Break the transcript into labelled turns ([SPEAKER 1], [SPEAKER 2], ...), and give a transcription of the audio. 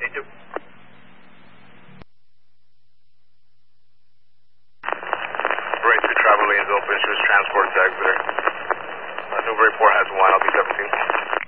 [SPEAKER 1] 22.
[SPEAKER 2] Right, 2 travel lanes open. Choose transport tags there. Newburyport has 1. I'll be 17.